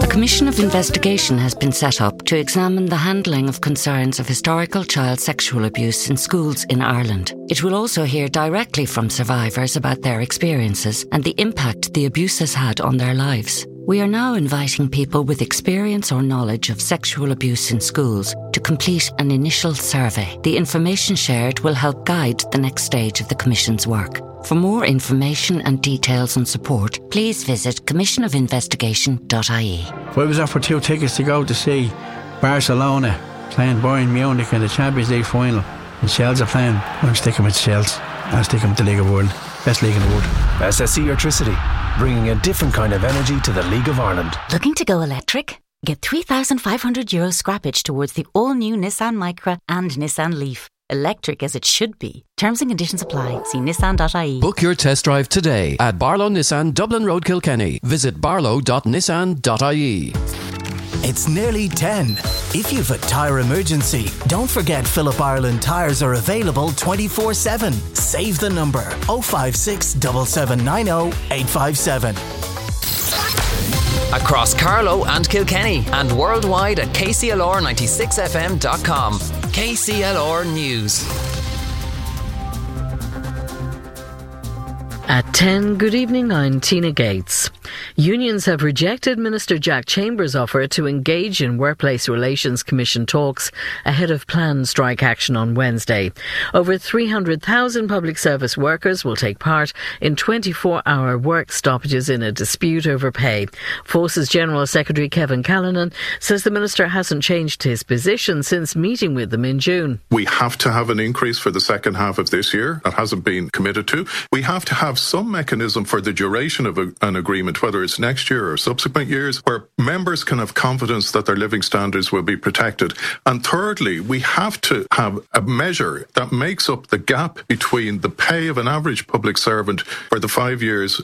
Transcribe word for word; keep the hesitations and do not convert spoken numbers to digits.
Commission of Investigation has been set up to examine the handling of concerns of historical child sexual abuse in schools in Ireland. It will also hear directly from survivors about their experiences and the impact the abuse has had on their lives. We are now inviting people with experience or knowledge of sexual abuse in schools to complete an initial survey. The information shared will help guide the next stage of the Commission's work. For more information and details and support, please visit commission of investigation dot I E. If I was offered two tickets to go to see Barcelona playing Bayern Munich in the Champions League final and Shels are playing, I'm sticking with Shels. I'll stick them with the League of the World. Best league in the world. S S E Electricity, bringing a different kind of energy to the League of Ireland. Looking to go electric? Get three thousand five hundred euro scrappage towards the all-new Nissan Micra and Nissan Leaf. Electric as it should be. Terms and conditions apply. See nissan dot I E. Book your test drive today at Barlow Nissan, Dublin Road, Kilkenny. Visit barlow dot nissan dot I E. It's nearly ten. If you've a tyre emergency, don't forget Phillip Ireland tyres are available twenty-four seven. Save the number oh five six, seven seven nine oh, eight five seven. Across Carlow and Kilkenny and worldwide at K C L R ninety-six F M dot com. K C L R News. At ten, good evening, I'm Tina Gates. Unions have rejected Minister Jack Chambers' offer to engage in Workplace Relations Commission talks ahead of planned strike action on Wednesday. Over three hundred thousand public service workers will take part in twenty-four hour work stoppages in a dispute over pay. Forces General Secretary Kevin Callanan says the Minister hasn't changed his position since meeting with them in June. We have to have an increase for the second half of this year. That hasn't been committed to. We have to have some mechanism for the duration of a, an agreement, whether it's next year or subsequent years, where members can have confidence that their living standards will be protected. And thirdly, we have to have a measure that makes up the gap between the pay of an average public servant for the five years